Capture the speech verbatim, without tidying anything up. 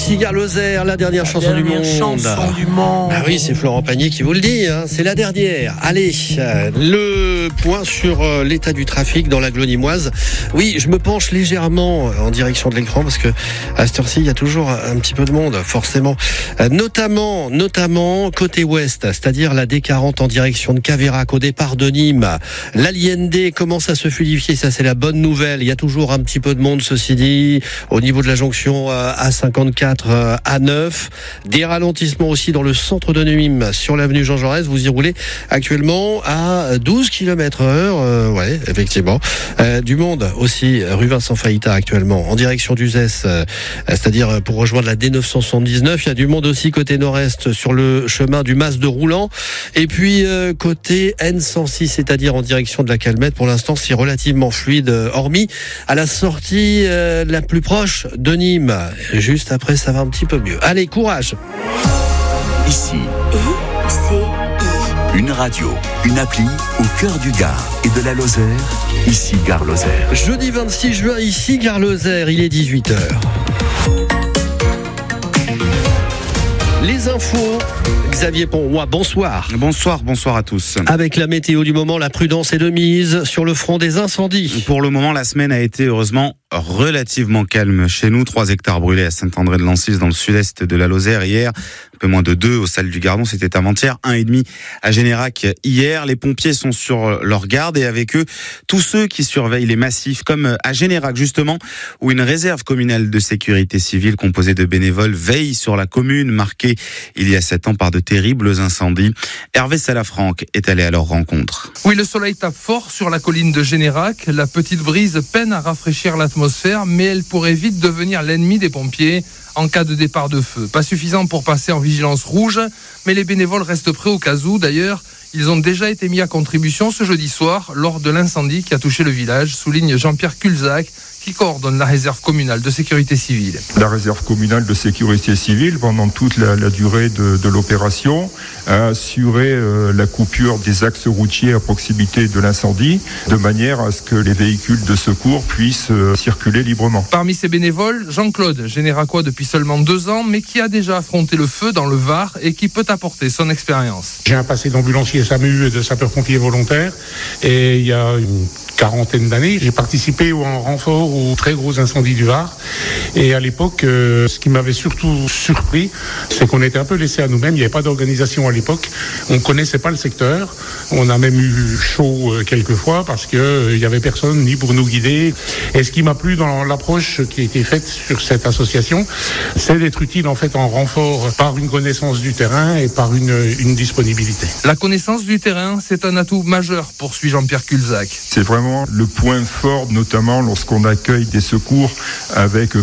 Ici Gare Lozère, la dernière la chanson dernière du monde. chanson du monde. Ah oui, c'est Florent Pagny qui vous le dit, hein, c'est la dernière. Allez, euh, le point sur euh, l'état du trafic dans la Glonimoise. Oui, je me penche légèrement en direction de l'écran parce que à cette heure-ci, il y a toujours un petit peu de monde, forcément. Euh, notamment, notamment côté ouest, c'est-à-dire la D quarante en direction de Caveyrac au départ de Nîmes. L'Aliende commence à se fluidifier, ça c'est la bonne nouvelle. Il y a toujours un petit peu de monde, ceci dit, au niveau de la jonction euh, A cinquante-quatre, euh, A neuf. Des ralentissements aussi dans le centre de Nîmes sur l'avenue Jean Jaurès. Vous y roulez actuellement à douze kilomètres heure. Euh, ouais, effectivement. Euh, du monde aussi, rue Vincent Fahita actuellement, en direction d'Uzès, euh, c'est-à-dire pour rejoindre la D neuf cent soixante-dix-neuf. Il y a du monde aussi côté nord-est sur le chemin du Mas de Roulant. Et puis euh, côté N cent six, c'est-à-dire en direction de la Calmette. Pour l'instant, c'est relativement fluide, euh, hormis à la sortie euh, la plus proche de Nîmes. Juste après, ça va un petit peu mieux. Allez, courage. Ici, I C I. une radio, une appli au cœur du Gard et de la Lozère. Ici Gare Lozère. Jeudi vingt-six juin, ici Gare Lozère, il est dix-huit heures. Les infos, Xavier Ponroy, bonsoir. Bonsoir, bonsoir à tous. Avec la météo du moment, la prudence est de mise sur le front des incendies. Pour le moment, la semaine a été heureusement relativement calme chez nous. Trois hectares brûlés à Saint-André-de-Lancis dans le sud-est de la Lozère hier. Un peu moins de deux au Salle du Gardon, c'était avant-hier. Un et demi à Générac hier. Les pompiers sont sur leur garde et avec eux, tous ceux qui surveillent les massifs, comme à Générac justement, où une réserve communale de sécurité civile composée de bénévoles veille sur la commune marquée il y a sept ans par de terribles incendies. Hervé Salafranc est allé à leur rencontre. Oui, le soleil tape fort sur la colline de Générac. La petite brise peine à rafraîchir l'atmosphère, mais elle pourrait vite devenir l'ennemi des pompiers en cas de départ de feu. Pas suffisant pour passer en vigilance rouge, mais les bénévoles restent prêts au cas où. D'ailleurs, ils ont déjà été mis à contribution ce jeudi soir lors de l'incendie qui a touché le village, souligne Jean-Pierre Culzac, qui coordonne la réserve communale de sécurité civile. La réserve communale de sécurité civile, pendant toute la, la durée de, de l'opération, a assuré euh, la coupure des axes routiers à proximité de l'incendie, de manière à ce que les véhicules de secours puissent euh, circuler librement. Parmi ces bénévoles, Jean-Claude, généracois depuis seulement deux ans, mais qui a déjà affronté le feu dans le Var et qui peut apporter son expérience. J'ai un passé d'ambulancier S A M U et de sapeur-pompier volontaire, et il y a une quarantaine d'années, j'ai participé en renfort aux très gros incendies du Var. Et à l'époque, euh, ce qui m'avait surtout surpris, c'est qu'on était un peu laissés à nous-mêmes. Il n'y avait pas d'organisation à l'époque. On ne connaissait pas le secteur. On a même eu chaud euh, quelques fois parce qu'il euh, n'y avait personne ni pour nous guider. Et ce qui m'a plu dans l'approche qui a été faite sur cette association, c'est d'être utile en fait en renfort par une connaissance du terrain et par une, une disponibilité. La connaissance du terrain, c'est un atout majeur, poursuit Jean-Pierre Culzac. C'est vraiment le point fort, notamment lorsqu'on accueille des secours avec